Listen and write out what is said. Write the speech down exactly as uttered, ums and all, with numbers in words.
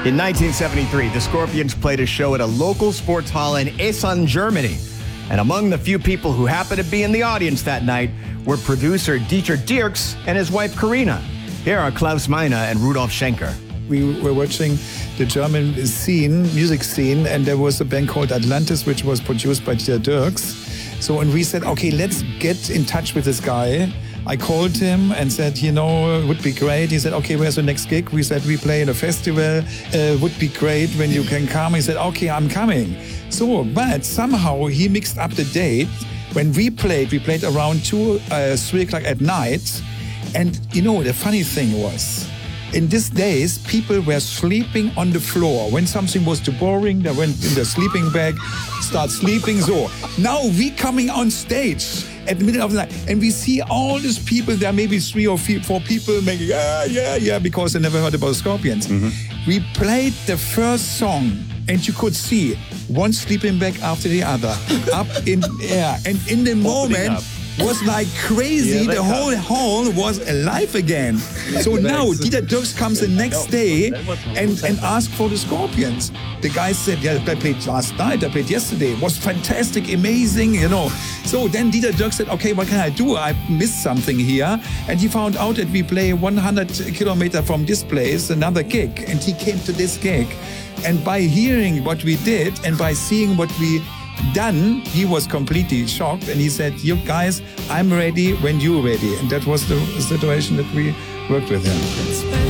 In nineteen seventy-three, the Scorpions played a show at a local sports hall in Essen, Germany. And among the few people who happened to be in the audience that night were producer Dieter Dierks and his wife Karina. Here are Klaus Meine and Rudolf Schenker. We were watching the German scene, music scene, and there was a band called Atlantis, which was produced by Dieter Dierks. So, and we said, okay, let's get in touch with this guy. I called him and said, you know, it would be great. He said, okay, where's the next gig? We said, we play in a festival. Uh, would be great when you can come. He said, okay, I'm coming. So, but somehow he mixed up the date. When we played, we played around two, uh, three o'clock at night. And, you know, the funny thing was, in these days, people were sleeping on the floor. When something was too boring, they went in the sleeping bag, start sleeping. So now we coming on stage at the middle of the night, and we see all these people. There are maybe three or four people making, yeah, yeah, yeah, because they never heard about Scorpions. Mm-hmm. We played the first song, and you could see one sleeping bag after the other up in the air. And in the moment, was like crazy. Yeah, the whole hall was alive again. So now Dieter Dierks comes the next day and, and asks for the Scorpions. The guy said, yeah, I played last night, I played yesterday. It was fantastic, amazing, you know. So then Dieter Dierks said, okay, what can I do? I missed something here. And he found out that we play one hundred kilometers from this place, another gig. And he came to this gig. And by hearing what we did and by seeing what we done, he was completely shocked, and he said, you guys, I'm ready when you're ready. And that was the situation that we worked with him.